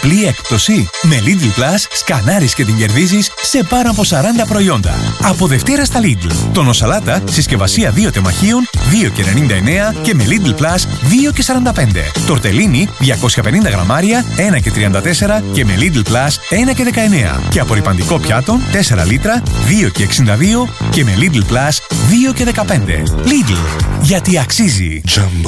διπλή έκπτωση. Με Lidl Plus σκανάρεις και την κερδίζεις σε πάνω από 40 προϊόντα. Από Δευτέρα στα Lidl. Τονοσαλάτα συσκευασία 2 τεμαχίων 2,99 και με Lidl Plus 2,45. Τορτελίνι 250 γραμμάρια 1,34 και με Lidl Plus 1,19. Και απορρυπαντικό πιάτο 4 λίτρα 2,62 και με Lidl Plus 2,15. Lidl. Γιατί αξίζει. Jumbo.